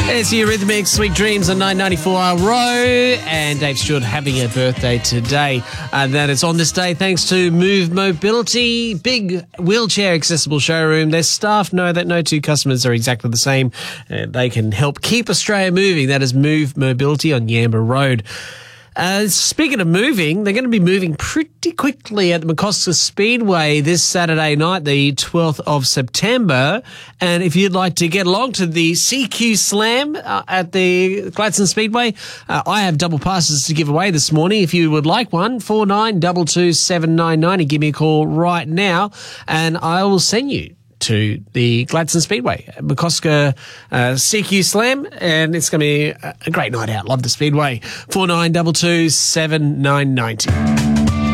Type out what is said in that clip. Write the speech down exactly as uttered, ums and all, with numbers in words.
It's Eurythmics, Sweet Dreams on nine ninety-four R Row, and Dave Stewart having a birthday today. And that is on this day thanks to Move Mobility, big wheelchair accessible showroom. Their staff know that no two customers are exactly the same, and they can help keep Australia moving. That is Move Mobility on Yamba Road. Uh, speaking of moving, they're going to be moving pretty quickly at the McCosker Speedway this Saturday night, the twelfth of September. And if you'd like to get along to the C Q Slam uh, at the Gladstone Speedway, uh, I have double passes to give away this morning. If you would like one, four nine two two seven nine nine, give me a call right now and I will send you to the Gladstone Speedway, McCosker uh, C Q Slam, and it's going to be a great night out. Love the Speedway. four nine two two seven nine nine zero.